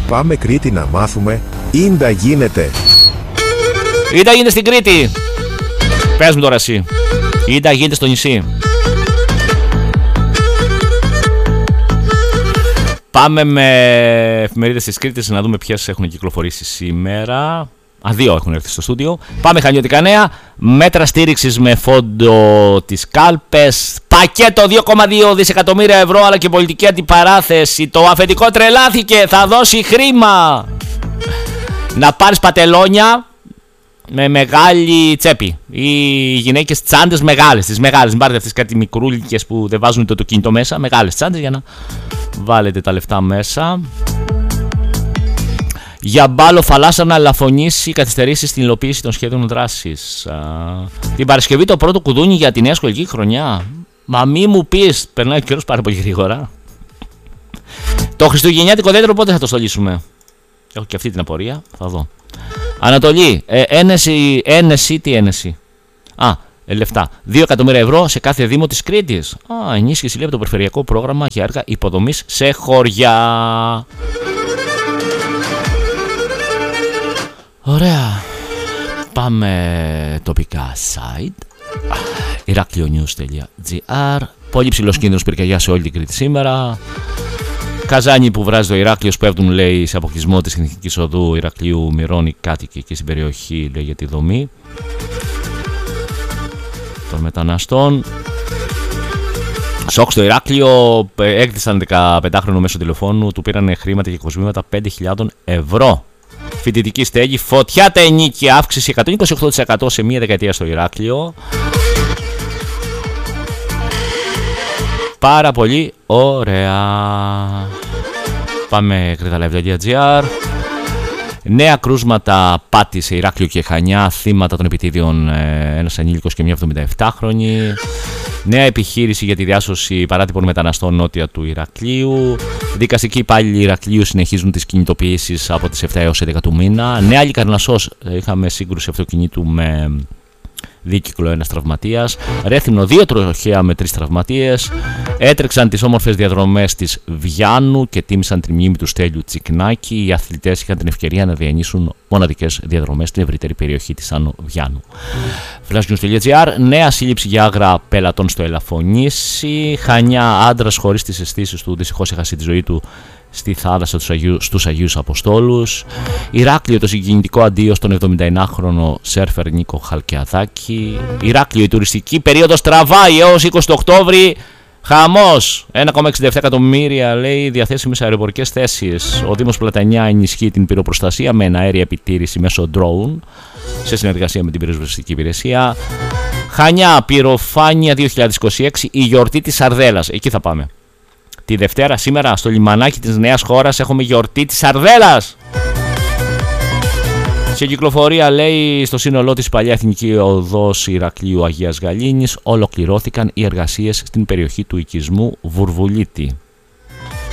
Πάμε Κρήτη να μάθουμε. Ίντα γίνεται. Ίντα γίνεται στην Κρήτη. Πες μου τώρα εσύ. Ίντα γίνεται στο νησί. Πάμε με εφημερίδες της Κρήτης να δούμε ποιες έχουν κυκλοφορήσει σήμερα. Δύο έχουν έρθει στο στούντιο. Πάμε χανιωτικά νέα. Μέτρα στήριξης με φόντο τις κάλπες. Πακέτο 2,2 δισεκατομμύρια ευρώ, αλλά και πολιτική αντιπαράθεση. Το αφεντικό τρελάθηκε. Θα δώσει χρήμα. Να πάρεις πατελόνια με μεγάλη τσέπη. Ή γυναίκες τσάντες μεγάλες. Τις μεγάλες. Μην πάρετε αυτές κάτι μικρούλικες που δεν βάζουν το κινητό μέσα. Μεγάλες τσάντες για να βάλετε τα λεφτά μέσα. Για μπάλο Φαλάσσα να λαφωνήσει καθυστερήσεις στην υλοποίηση των σχέδιων δράσης. Την Παρασκευή το πρώτο κουδούνι για τη νέα σχολική χρονιά. Μα μη μου πεις, περνάει ο καιρός πάρα πολύ γρήγορα. Το χριστουγεννιάτικο δέντρο πότε θα το στολίσουμε? Έχω και αυτή την απορία, θα δω. Ανατολή, ένεση, τι ένεση? Λεφτά. 2 εκατομμύρια ευρώ σε κάθε δήμο της Κρήτης. Ενίσχυση λέει από το περιφερειακό πρόγραμμα για έργα υποδομής σε χωριά. Ωραία. Πάμε τοπικά site. Ηράκλειο-news.gr. Πολύ ψηλός κίνδυνος πυρκαγιάς σε όλη την Κρήτη σήμερα. Καζάνι που βράζει το Ηράκλειο σπέβδουν, λέει, σε αποκλεισμό της Εθνικής Οδού Ηρακλείου. Μυρώνει κάτοικοι εκεί στην περιοχή, λέει, για τη δομή των μεταναστών. Σοκ στο Ηράκλειο. Έκτισαν 15χρονο μέσω τηλεφώνου. Του πήραν χρήματα και κοσμήματα 5.000 ευρώ. Φοιτητική στέγη. Φωτιά τα ενίκια. Αύξηση 128% σε μία δεκαετία στο Ηράκλειο. Πάρα πολύ ωραία. Πάμε κρήταλα.gr. Νέα κρούσματα πάτη σε Ηράκλειο και Χανιά. Θύματα των επιτίδιων ένας ανήλικος και μια 77χρονη. Νέα επιχείρηση για τη διάσωση παράτυπων μεταναστών νότια του Ηρακλείου. Δικαστικοί υπάλληλοι Ηρακλείου συνεχίζουν τις κινητοποιήσεις από τις 7 έως 11 του μήνα. Νέα Λικαρνασσός, είχαμε σύγκρουση αυτοκινήτου με δίκυκλο, ένας τραυματίας. Ρέθυμνο, 2 τροχαία με 3 τραυματίες. Έτρεξαν τις όμορφες διαδρομές της Βιάννου και τίμησαν τη μνήμη του Στέλιου Τσικνάκη. Οι αθλητές είχαν την ευκαιρία να διανύσουν μοναδικές διαδρομές στην ευρύτερη περιοχή της Άνω Βιάννου. Flashnews.gr. Νέα σύλληψη για άγρα πελατών στο Ελαφωνήσι. Χανιά, άντρας χωρίς τις αισθήσεις του, δυστυχώς έχασε τη ζωή του στη θάλασσα στους Αγίους Αποστόλους. Ηράκλειο, το συγκινητικό αντίο στον 71χρονο σέρφερ Νίκο Χαλκιαδάκη. Ηράκλειο, η τουριστική περίοδος τραβάει έως 20 Οκτώβρη. Χαμός! 1,67 εκατομμύρια, λέει, διαθέσιμες αεροπορικές θέσεις. Ο Δήμος Πλατανιά ενισχύει την πυροπροστασία με εναέρια επιτήρηση μέσω drone σε συνεργασία με την πυροσβεστική υπηρεσία. Χανιά, πυροφάνεια 2026, η γιορτή της Σαρδέλας. Εκεί θα πάμε. Τη Δευτέρα σήμερα στο λιμανάκι της Νέας Χώρας έχουμε γιορτή της Σαρδέλας. Σε κυκλοφορία, λέει, στο σύνολό της παλιά Εθνική Οδός Ηρακλείου Αγίας Γαλήνης ολοκληρώθηκαν οι εργασίες στην περιοχή του οικισμού Βουρβουλίτη.